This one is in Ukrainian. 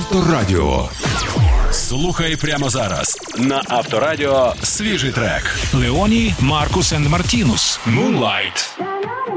Авторадіо. Слухай прямо зараз на Авторадіо свіжий трек. Леоні, Маркус енд Мартінус. Moonlight.